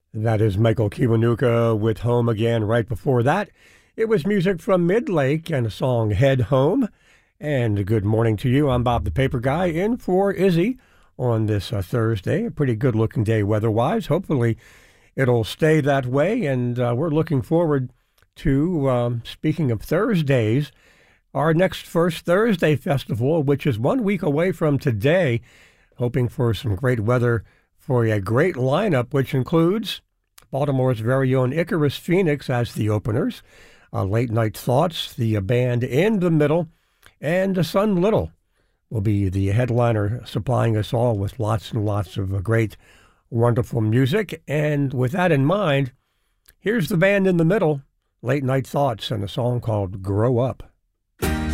That is Michael Kiwanuka with Home Again. Right before that, it was music from Midlake and a song Head Home. And good morning to you. I'm Bob the Paper Guy in for Izzy on this Thursday. A pretty good looking day weather-wise. Hopefully it'll stay that way. And we're looking forward to, speaking of Thursdays, our next First Thursday Festival, which is 1 week away from today. Hoping for some great weather for a great lineup, which includes Baltimore's very own Icarus Phoenix as the openers, Late Night Thoughts, the band in the middle, and Sun Little will be the headliner, supplying us all with lots and lots of great, wonderful music. And with that in mind, here's the band in the middle, Late Night Thoughts, and a song called Grow Up.